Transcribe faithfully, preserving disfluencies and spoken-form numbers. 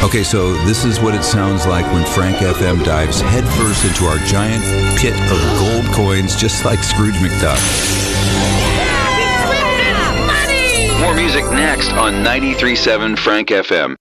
Okay, so this is what it sounds like when Frank F M dives headfirst into our giant pit of gold coins, just like Scrooge McDuck. More music next on ninety-three point seven Frank F M.